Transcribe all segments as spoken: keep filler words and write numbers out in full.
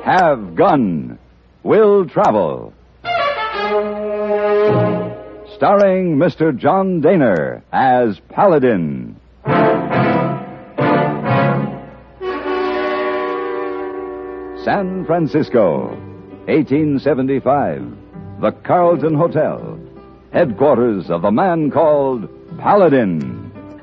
Have Gun. Will Travel. Starring Mister John Daner as Paladin. San Francisco, eighteen seventy-five. The Carlton Hotel. Headquarters of the man called Paladin.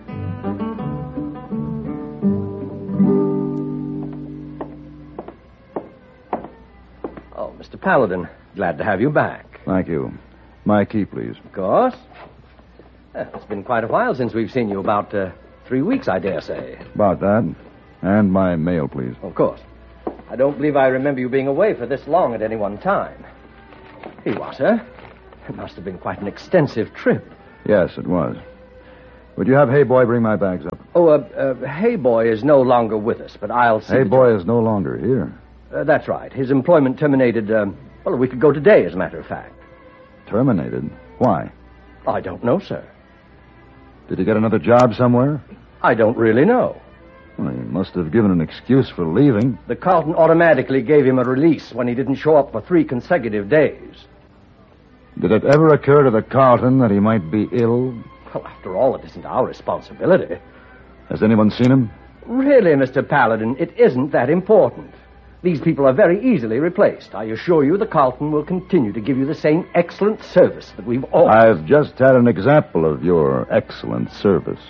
Oh, Mister Paladin, glad to have you back. Thank you. My key, please. Of course. Uh, it's been quite a while since we've seen you. About uh, three weeks, I dare say. About that. And my mail, please. Of course. I don't believe I remember you being away for this long at any one time. Here you are, sir. It must have been quite an extensive trip. Yes, it was. Would you have Hey Boy bring my bags up? Oh, uh, uh, Hey Boy is no longer with us, but I'll see... Hey Boy is no longer here. Uh, that's right. His employment terminated, um, well, a week ago today, as a matter of fact. Terminated? Why? I don't know, sir. Did he get another job somewhere? I don't really know. Well, he must have given an excuse for leaving. The Carlton automatically gave him a release when he didn't show up for three consecutive days. Did it ever occur to the Carlton that he might be ill? Well, after all, it isn't our responsibility. Has anyone seen him? Really, Mister Paladin, it isn't that important. These people are very easily replaced. I assure you the Carlton will continue to give you the same excellent service that we've always... I've just had an example of your excellent service.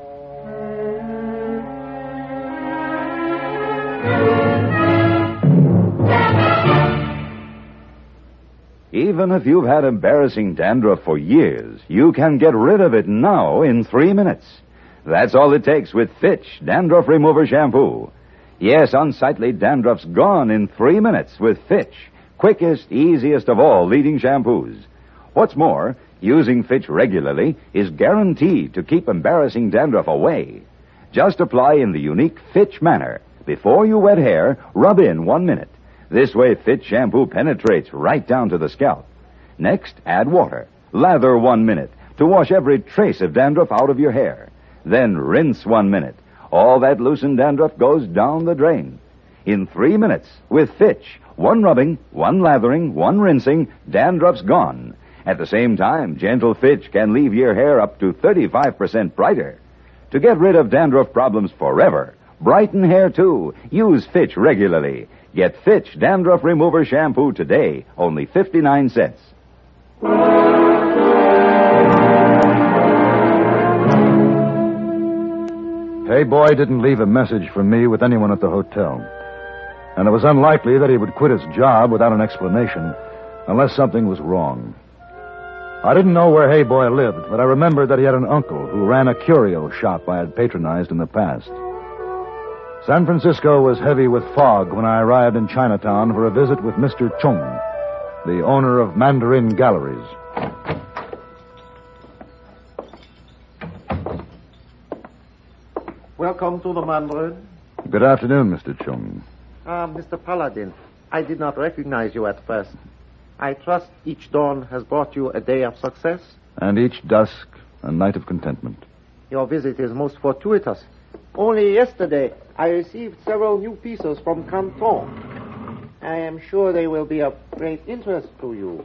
Even if you've had embarrassing dandruff for years, you can get rid of it now in three minutes. That's all it takes with Fitch Dandruff Remover Shampoo. Yes, unsightly dandruff's gone in three minutes with Fitch, quickest, easiest of all leading shampoos. What's more, using Fitch regularly is guaranteed to keep embarrassing dandruff away. Just apply in the unique Fitch manner. Before you wet hair, rub in one minute. This way, Fitch shampoo penetrates right down to the scalp. Next, add water. Lather one minute to wash every trace of dandruff out of your hair. Then rinse one minute. All that loosened dandruff goes down the drain. In three minutes, with Fitch, one rubbing, one lathering, one rinsing, dandruff's gone. At the same time, gentle Fitch can leave your hair up to thirty-five percent brighter. To get rid of dandruff problems forever, brighten hair too, use Fitch regularly. Get Fitch Dandruff Remover Shampoo today, only fifty-nine cents. Hey Boy didn't leave a message for me with anyone at the hotel. And it was unlikely that he would quit his job without an explanation, unless something was wrong. I didn't know where Hey Boy lived, but I remembered that he had an uncle who ran a curio shop I had patronized in the past. San Francisco was heavy with fog when I arrived in Chinatown for a visit with Mister Chung, the owner of Mandarin Galleries. Welcome to the Mandarin. Good afternoon, Mister Chung. Ah, Mister Paladin, I did not recognize you at first. I trust each dawn has brought you a day of success? And each dusk a night of contentment. Your visit is most fortuitous. Only yesterday, I received several new pieces from Canton. I am sure they will be of great interest to you.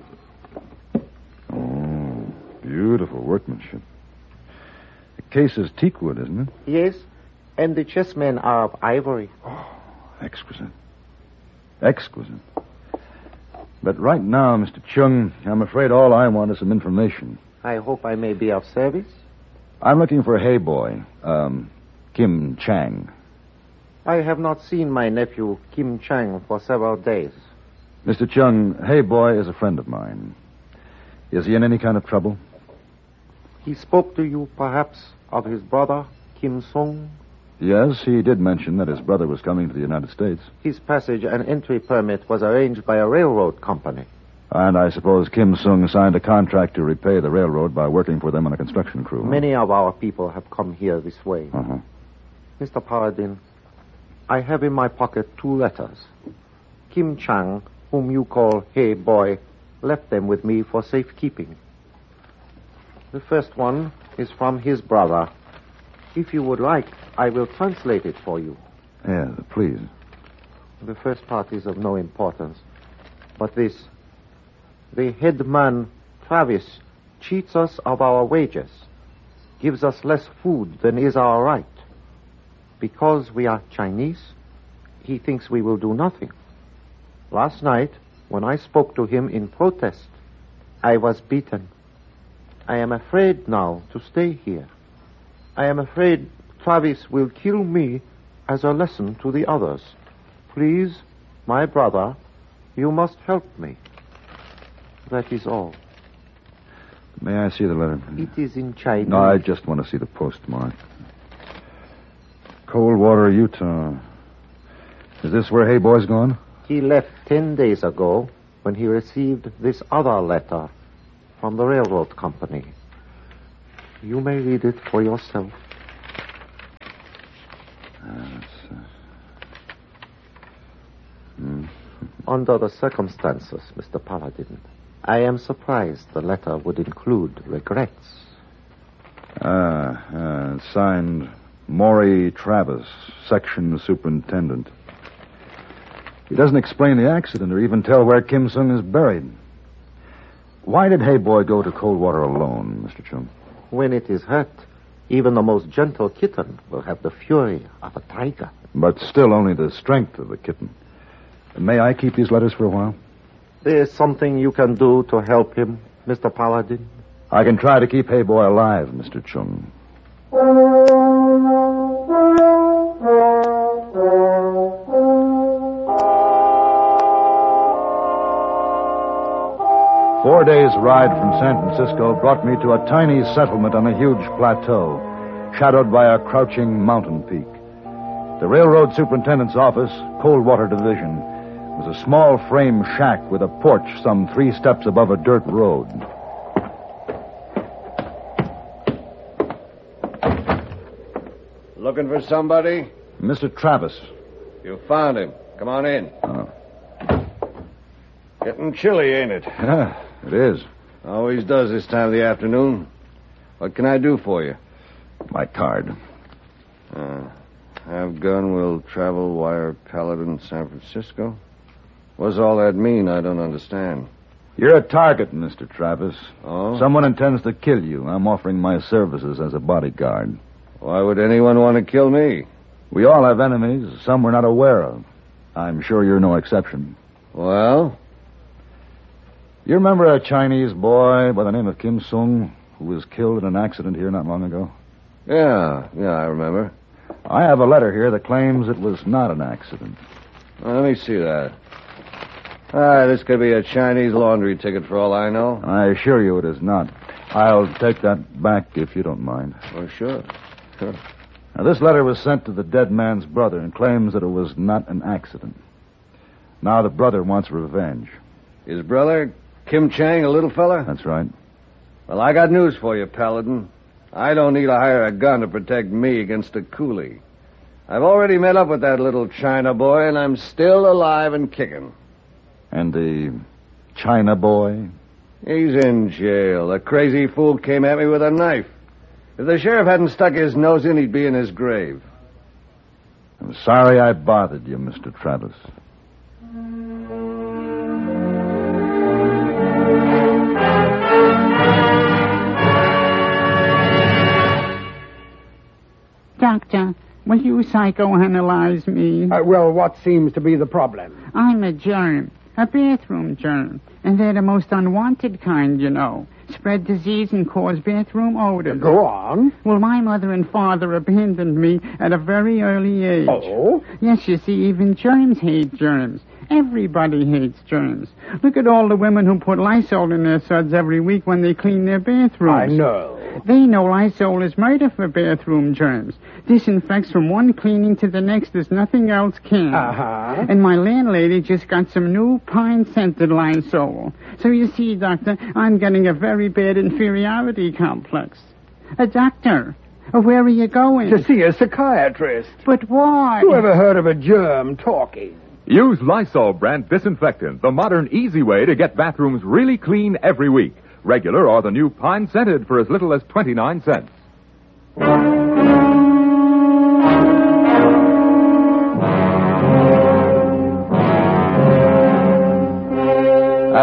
Oh, beautiful workmanship. The case is teakwood, isn't it? Yes, and the chessmen are of ivory. Oh, exquisite. Exquisite. But right now, Mister Chung, I'm afraid all I want is some information. I hope I may be of service. I'm looking for a Hey Boy, um, Kim Chang. I have not seen my nephew, Kim Chang, for several days. Mister Chung, Hey Boy is a friend of mine. Is he in any kind of trouble? He spoke to you, perhaps, of his brother, Kim Sung? Yes, he did mention that his brother was coming to the United States. His passage and entry permit was arranged by a railroad company. And I suppose Kim Sung signed a contract to repay the railroad by working for them on a construction crew. Huh? Many of our people have come here this way. Uh-huh. Mister Paladin, I have in my pocket two letters. Kim Chang, whom you call Hey Boy, left them with me for safekeeping. The first one is from his brother. If you would like, I will translate it for you. Yeah, please. The first part is of no importance. But this, the head man, Travis, cheats us of our wages, gives us less food than is our right. Because we are Chinese, he thinks we will do nothing. Last night, when I spoke to him in protest, I was beaten. I am afraid now to stay here. I am afraid Travis will kill me as a lesson to the others. Please, my brother, you must help me. That is all. May I see the letter? It is in Chinese. No, I just want to see the postmark. Coldwater, Utah. Is this where Hey Boy's gone? He left ten days ago when he received this other letter from the railroad company. You may read it for yourself. Uh, uh... Hmm. Under the circumstances, Mister Paladin, I am surprised the letter would include regrets. Ah, uh, signed Maury Travis, section superintendent. He doesn't explain the accident or even tell where Kim Sung is buried. Why did Hey Boy go to Coldwater alone, Mister Chung? When it is hurt, even the most gentle kitten will have the fury of a tiger. But still only the strength of the kitten. May I keep these letters for a while? There is something you can do to help him, Mister Paladin? I can try to keep Hey Boy alive, Mister Chung. Four days' ride from San Francisco brought me to a tiny settlement on a huge plateau, shadowed by a crouching mountain peak. The railroad superintendent's office, Coldwater Division, was a small frame shack with a porch some three steps above a dirt road. Looking for somebody? Mister Travis. You found him. Come on in. Oh. Getting chilly, ain't it? Yeah, it is. Always does this time of the afternoon. What can I do for you? My card. Uh, have gun, will travel, wire, Paladin, San Francisco. What's all that mean? I don't understand. You're a target, Mister Travis. Oh? Someone intends to kill you. I'm offering my services as a bodyguard. Why would anyone want to kill me? We all have enemies, some we're not aware of. I'm sure you're no exception. Well? You remember a Chinese boy by the name of Kim Sung who was killed in an accident here not long ago? Yeah, yeah, I remember. I have a letter here that claims it was not an accident. Well, let me see that. Ah, this could be a Chinese laundry ticket for all I know. I assure you it is not. I'll take that back if you don't mind. Oh, sure. Sure. Now, this letter was sent to the dead man's brother and claims that it was not an accident. Now the brother wants revenge. His brother, Kim Chang, a little fella? That's right. Well, I got news for you, Paladin. I don't need to hire a gun to protect me against a coolie. I've already met up with that little China boy, and I'm still alive and kicking. And the China boy? He's in jail. The crazy fool came at me with a knife. If the sheriff hadn't stuck his nose in, he'd be in his grave. I'm sorry I bothered you, Mister Travis. Doctor, will you psychoanalyze me? Uh, well, what seems to be the problem? I'm a germ, a bathroom germ, and they're the most unwanted kind, you know. Spread disease and cause bathroom odors. Go on. Well, my mother and father abandoned me at a very early age. Oh? Yes, you see, even germs hate germs. Everybody hates germs. Look at all the women who put Lysol in their suds every week when they clean their bathrooms. I know. They know Lysol is murder for bathroom germs. Disinfects from one cleaning to the next as nothing else can. Uh-huh. And my landlady just got some new pine-scented Lysol. So you see, Doctor, I'm getting a very bad inferiority complex. A doctor, where are you going? To see a psychiatrist. But why? Who ever heard of a germ talking? Use Lysol brand disinfectant, the modern, easy way to get bathrooms really clean every week. Regular or the new pine scented for as little as twenty-nine cents.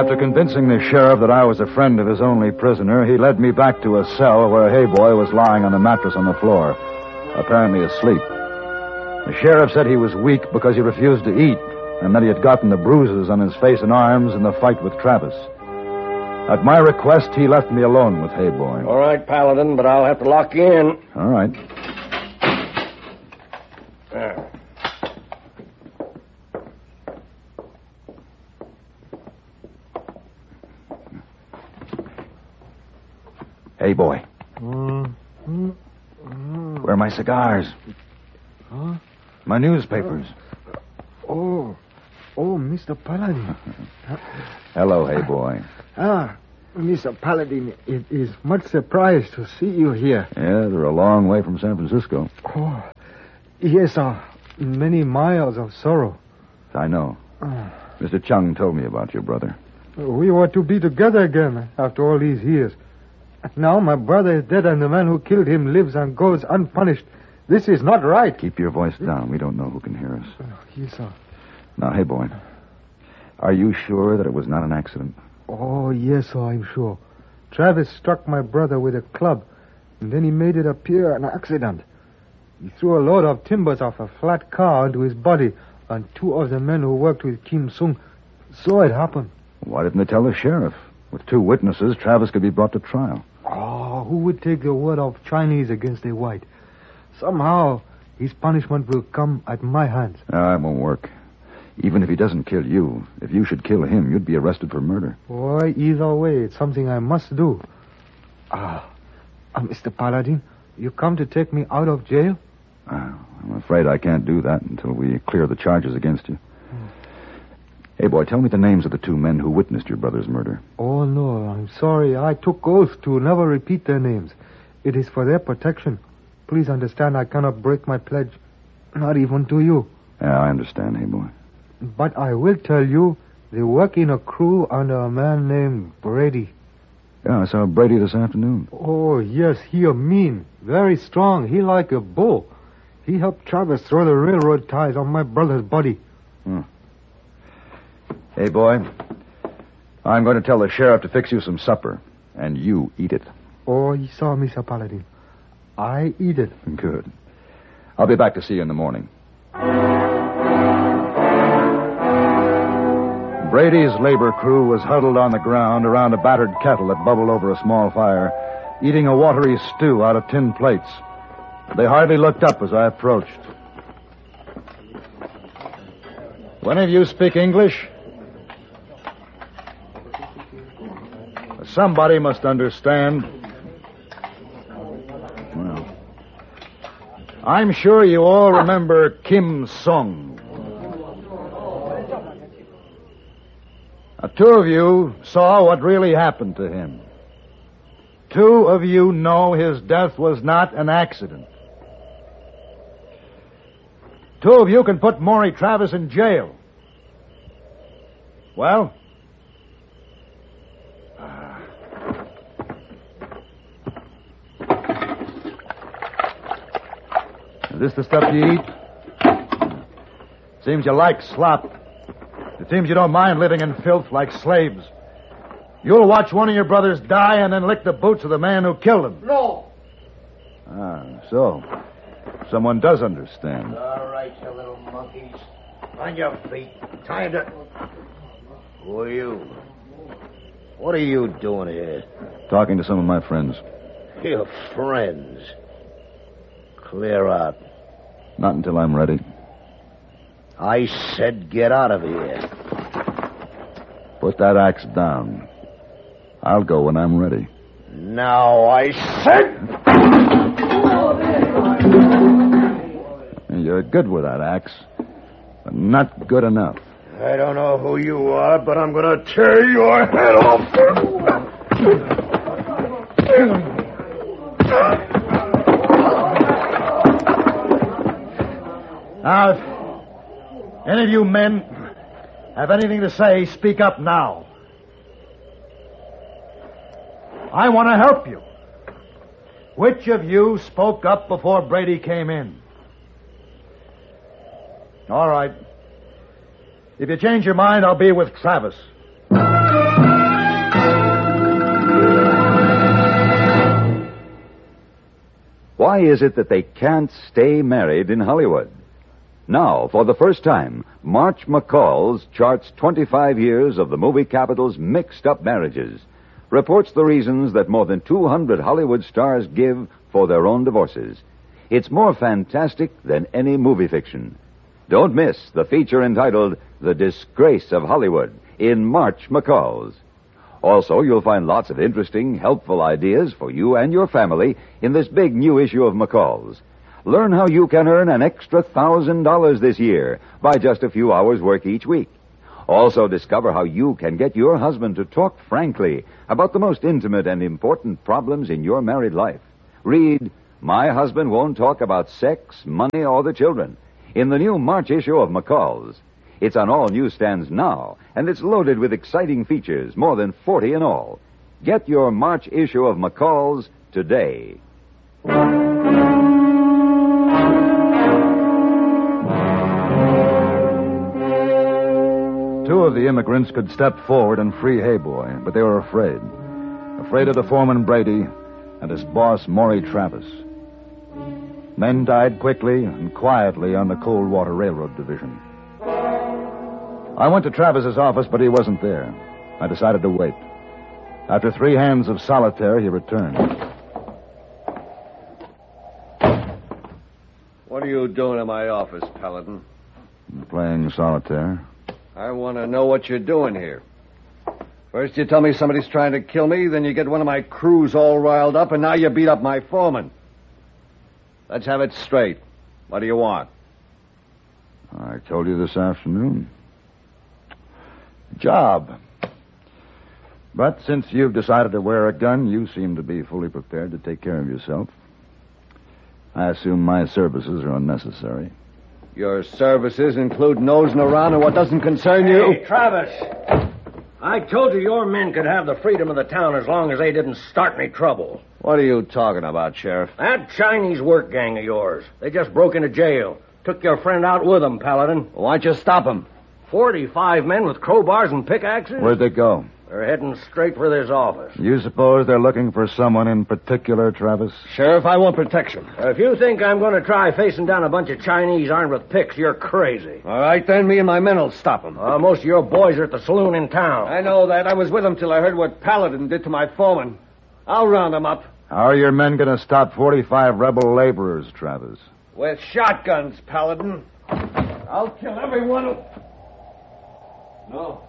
After convincing the sheriff that I was a friend of his only prisoner, he led me back to a cell where Hey Boy was lying on a mattress on the floor, apparently asleep. The sheriff said he was weak because he refused to eat, and that he had gotten the bruises on his face and arms in the fight with Travis. At my request, he left me alone with Hey Boy. All right, Paladin, but I'll have to lock you in. All right. There. Hey Boy. Mm-hmm. Where are my cigars? Huh? My newspapers. Oh, oh, Mister Paladin. Hello, Hey Boy. Ah, Mister Paladin, it is much surprised to see you here. Yeah, they're a long way from San Francisco. Oh, yes, sir. Many miles of sorrow. I know. Mister Chung told me about your brother. We were to be together again after all these years. Now my brother is dead and the man who killed him lives and goes unpunished. This is not right. Keep your voice down. We don't know who can hear us. Yes, sir. Now, Hey Boy, are you sure that it was not an accident? Oh, yes, sir, I'm sure. Travis struck my brother with a club, and then he made it appear an accident. He threw a load of timbers off a flat car onto his body, and two of the men who worked with Kim Sung saw it happen. Why didn't they tell the sheriff? With two witnesses, Travis could be brought to trial. Oh, who would take the word of Chinese against a white? Somehow, his punishment will come at my hands. No, it won't work. Even if he doesn't kill you, if you should kill him, you'd be arrested for murder. Boy, either way, it's something I must do. Ah, uh, Mister Paladin, you come to take me out of jail? Uh, I'm afraid I can't do that until we clear the charges against you. Hmm. Hey, boy, tell me the names of the two men who witnessed your brother's murder. Oh, no, I'm sorry. I took oath to never repeat their names. It is for their protection. Please understand I cannot break my pledge. Not even to you. Yeah, I understand, Hey Boy. But I will tell you, they work in a crew under a man named Brady. Yeah, I saw Brady this afternoon. Oh, yes, he a mean. Very strong. He like a bull. He helped Travis throw the railroad ties on my brother's body. Hmm. Hey, boy, I'm going to tell the sheriff to fix you some supper, and you eat it. Oh, he saw Mister Paladin. I eat it. Good. I'll be back to see you in the morning. Brady's labor crew was huddled on the ground around a battered kettle that bubbled over a small fire, eating a watery stew out of tin plates. They hardly looked up as I approached. When of you speak English? Somebody must understand. Well, I'm sure you all remember Kim Sung. Now, two of you saw what really happened to him. Two of you know his death was not an accident. Two of you can put Maury Travis in jail. Well? Is this the stuff you eat? Seems you like slop. It seems you don't mind living in filth like slaves. You'll watch one of your brothers die and then lick the boots of the man who killed him. No. Ah, so. Someone does understand. All right, you little monkeys. On your feet. Time to... Who are you? What are you doing here? Talking to some of my friends. Your friends? Clear out. Not until I'm ready. I said get out of here. Put that axe down. I'll go when I'm ready. Now I said... You're good with that axe, but not good enough. I don't know who you are, but I'm going to tear your head off. Now, if any of you men have anything to say, speak up now. I want to help you. Which of you spoke up before Brady came in? All right. If you change your mind, I'll be with Travis. Why is it that they can't stay married in Hollywood? Now, for the first time, March McCall's charts twenty-five years of the movie capital's mixed-up marriages, reports the reasons that more than two hundred Hollywood stars give for their own divorces. It's more fantastic than any movie fiction. Don't miss the feature entitled The Disgrace of Hollywood in March McCall's. Also, you'll find lots of interesting, helpful ideas for you and your family in this big new issue of McCall's. Learn how you can earn an extra one thousand dollars this year by just a few hours' work each week. Also, discover how you can get your husband to talk frankly about the most intimate and important problems in your married life. Read My Husband Won't Talk About Sex, Money, or the Children in the new March issue of McCall's. It's on all newsstands now, and it's loaded with exciting features, more than forty in all. Get your March issue of McCall's today. Two of the immigrants could step forward and free Hayboy, but they were afraid. Afraid of the foreman Brady and his boss, Maury Travis. Men died quickly and quietly on the Coldwater Railroad Division. I went to Travis's office, but he wasn't there. I decided to wait. After three hands of solitaire, he returned. What are you doing in my office, Paladin? Playing solitaire. I want to know what you're doing here. First you tell me somebody's trying to kill me, then you get one of my crews all riled up, and now you beat up my foreman. Let's have it straight. What do you want? I told you this afternoon. Job. But since you've decided to wear a gun, you seem to be fully prepared to take care of yourself. I assume my services are unnecessary. Your services include nosing around in what doesn't concern you? Hey, Travis. I told you your men could have the freedom of the town as long as they didn't start any trouble. What are you talking about, Sheriff? That Chinese work gang of yours. They just broke into jail. Took your friend out with them, Paladin. Why'd you stop them? Forty-five men with crowbars and pickaxes? Where'd they go? They're heading straight for this office. You suppose they're looking for someone in particular, Travis? Sheriff, I want protection. If you think I'm going to try facing down a bunch of Chinese armed with picks, you're crazy. All right, then. Me and my men will stop them. Uh, most of your boys are at the saloon in town. I know that. I was with them till I heard what Paladin did to my foreman. I'll round them up. How are your men going to stop forty-five rebel laborers, Travis? With shotguns, Paladin. I'll kill every one of... No.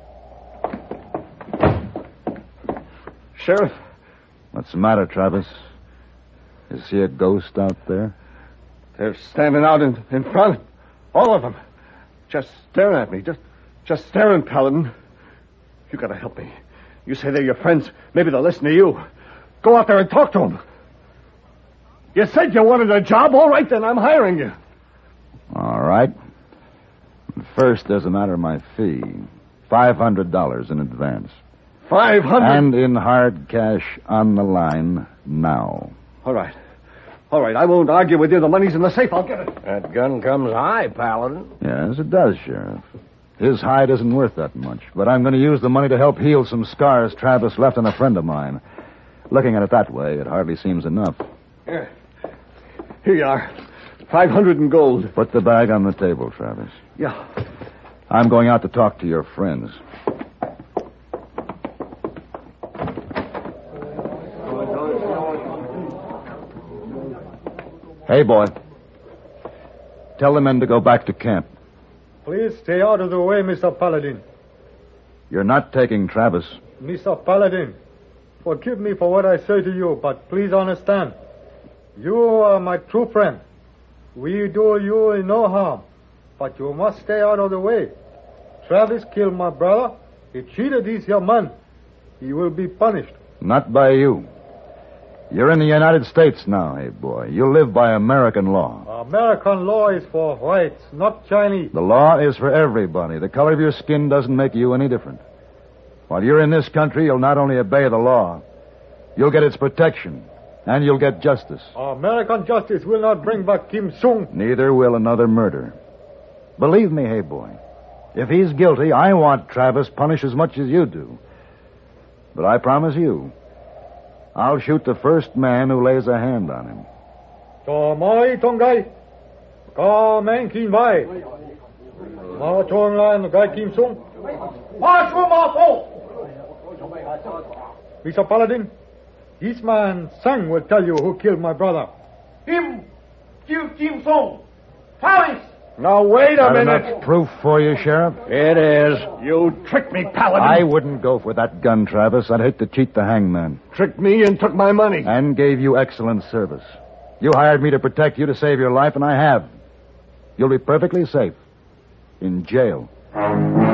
Sheriff. What's the matter, Travis? You see a ghost out there? They're standing out in, in front. All of them. Just staring at me. Just just staring, Paladin. You gotta help me. You say they're your friends. Maybe they'll listen to you. Go out there and talk to them. You said you wanted a job. All right, then. I'm hiring you. All right. First, there's a matter of my fee. Five hundred dollars in advance. Five hundred? And in hard cash on the line now. All right. All right, I won't argue with you. The money's in the safe. I'll get it. That gun comes high, Paladin. Yes, it does, Sheriff. His hide isn't worth that much, but I'm going to use the money to help heal some scars Travis left on a friend of mine. Looking at it that way, it hardly seems enough. Here. Here you are. Five hundred in gold. Put the bag on the table, Travis. Yeah. I'm going out to talk to your friends. Hey, boy. Tell the men to go back to camp. Please stay out of the way, Mister Paladin. You're not taking Travis. Mister Paladin, forgive me for what I say to you, but please understand. You are my true friend. We do you no harm, but you must stay out of the way. Travis killed my brother. He cheated these young men. He will be punished. Not by you. You're in the United States now, hey, boy. You live by American law. American law is for whites, not Chinese. The law is for everybody. The color of your skin doesn't make you any different. While you're in this country, you'll not only obey the law, you'll get its protection, and you'll get justice. American justice will not bring back Kim Sung. Neither will another murder. Believe me, hey, boy. If he's guilty, I want Travis punished as much as you do. But I promise you, I'll shoot the first man who lays a hand on him. So mai tongai. Ka men kin vai. Ma chong lan gai kim sung. Ma chu ma fo. Mister Paladin, this man Sang will tell you who killed my brother. Him, Kim Kim Song. Paris. Now wait a Not minute. enough proof for you, Sheriff? It is. You tricked me, Paladin. I wouldn't go for that gun, Travis. I'd hate to cheat the hangman. Tricked me and took my money. And gave you excellent service. You hired me to protect you, to save your life, and I have. You'll be perfectly safe. In jail.